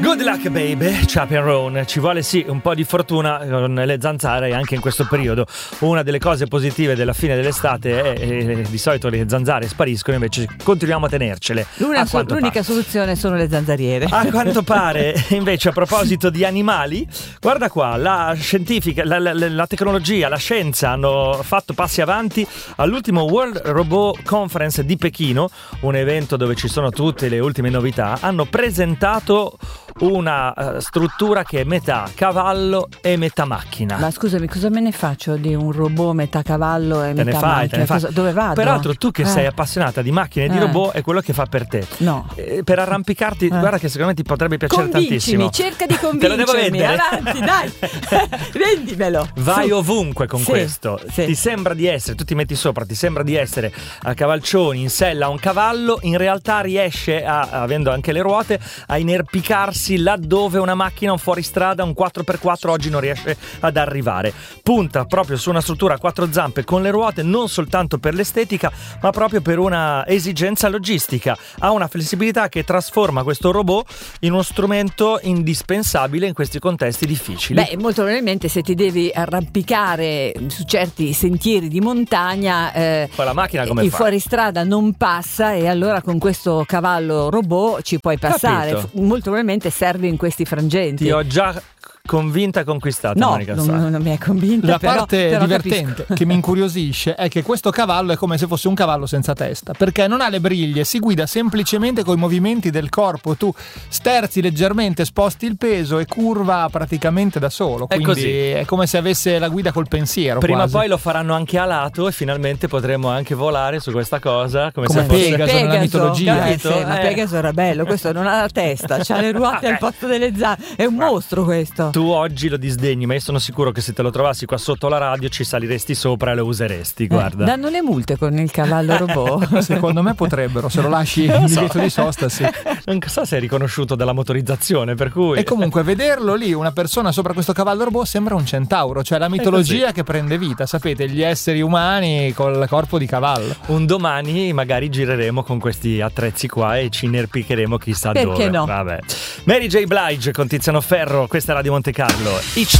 Good luck baby, Chaperone. Ci vuole sì un po' di fortuna con le zanzare anche in questo periodo. Una delle cose positive della fine dell'estate è di solito le zanzare spariscono, invece continuiamo a tenercele. L'unica soluzione sono le zanzariere. A quanto pare, invece, a proposito di animali, guarda qua, la scientifica, la tecnologia, la scienza hanno fatto passi avanti all'ultimo World Robot Conference di Pechino, un evento dove ci sono tutte le ultime novità. Hanno presentato una struttura che è metà cavallo e metà macchina. Ma scusami, cosa me ne faccio di un robot metà cavallo e metà macchina? Dove vado? Peraltro tu che sei appassionata di macchine e di robot è quello che fa per te. No. Per arrampicarti, guarda che secondo me ti potrebbe piacere tantissimo. Cerca di convincermi. Te lo devo vendere. Avanti, dai. Vendimelo. Vai ovunque con questo. Sì. Ti sembra di essere, tu ti metti sopra, ti sembra di essere a cavalcioni in sella a un cavallo, in realtà riesce avendo anche le ruote, a inerpicarsi laddove una macchina, un fuoristrada, un 4x4 oggi non riesce ad arrivare. Punta proprio su una struttura a 4 zampe con le ruote, non soltanto per l'estetica ma proprio per una esigenza logistica. Ha una flessibilità che trasforma questo robot in uno strumento indispensabile in questi contesti difficili. Beh, molto probabilmente se ti devi arrampicare su certi sentieri di montagna, poi la macchina come il fa? Fuoristrada non passa, e allora con questo cavallo robot ci puoi passare. Capito. Molto probabilmente serve in questi frangenti. Ti ho già convinta e conquistata. No, Monica non mi è convinta. La però divertente capisco. che mi incuriosisce è che questo cavallo è come se fosse un cavallo senza testa, perché non ha le briglie, si guida semplicemente con i movimenti del corpo. Tu sterzi leggermente, sposti il peso e curva praticamente da solo. È Quindi così. è come se avesse la guida col pensiero. Prima quasi. o poi lo faranno anche a lato e finalmente potremo anche volare su questa cosa come Come se fosse Pegaso nella mitologia. capito? Sì, ma Pegaso era bello, questo non ha la testa, c'ha le ruote al posto delle zampe. È un mostro questo. Tu oggi lo disdegni, ma io sono sicuro che se te lo trovassi qua sotto la radio ci saliresti sopra e lo useresti, guarda. Danno le multe con il cavallo robot? Secondo me potrebbero, se lo lasci in divieto di sosta, sì. Non so se è riconosciuto dalla motorizzazione, per cui... E comunque vederlo lì, una persona sopra questo cavallo robot, sembra un centauro, cioè la mitologia che prende vita, sapete, gli esseri umani col corpo di cavallo. Un domani magari gireremo con questi attrezzi qua e ci inerpicheremo chissà Perché dove. no? Vabbè. Mary J. Blige con Tiziano Ferro, questa è Radio Monte Carlo.